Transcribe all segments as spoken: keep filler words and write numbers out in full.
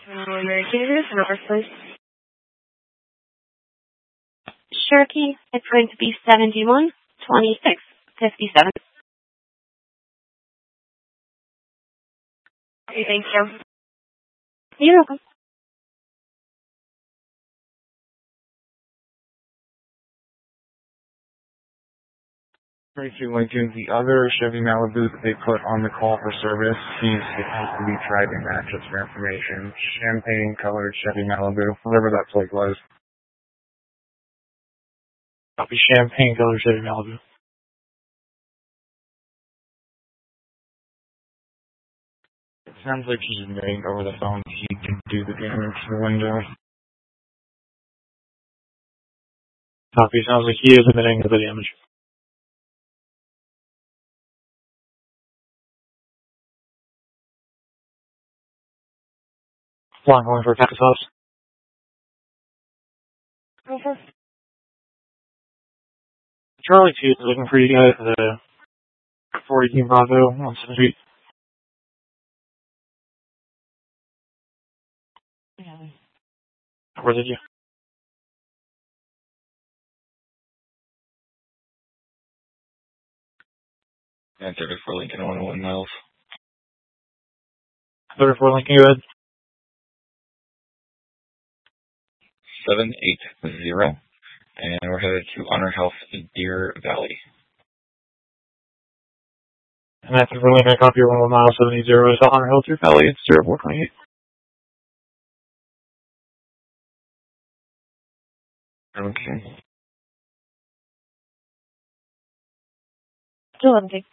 Mary, can you give us the numbers, please? Sure, Key. It's going to be seventy-one twenty-six fifty-seven. Okay, thank you. You're welcome. Tracy Lincoln, the other Chevy Malibu that they put on the call for service seems it has to be tried to match us for information. Champagne colored Chevy Malibu, whatever that plate was. Copy champagne colored Chevy Malibu. It sounds like he's admitting over the phone he could do the damage to the window. Copy, sounds like he is admitting to the damage. Flying going for Texas House. Okay. Charlie two is looking for you guys at the four eighteen Bravo on seventh Street. Where did you? And thirty-four Lincoln, one oh one miles. thirty-four Lincoln, go ahead. seven eight zero. And we're headed to Honor Health in Deer Valley. And that's for Lincoln, copy your one oh one mile seventy zero is Honor Hill Deer Valley. It's zero four twenty-eight. Okay. Still empty.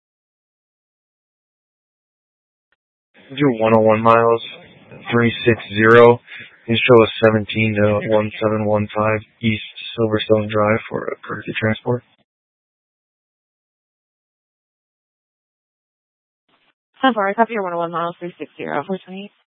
Do one oh one miles, three six zero. You show us seventeen to one seven one five East Silverstone Drive for a courtesy transport. How far? Copy your one oh one miles three six zero four twenty-eight.